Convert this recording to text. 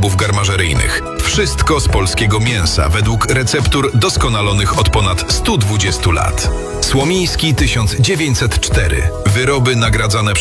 wyrobów garmażeryjnych. Wszystko z polskiego mięsa, według receptur doskonalonych od ponad 120 lat. Słomiński 1904. Wyroby nagradzane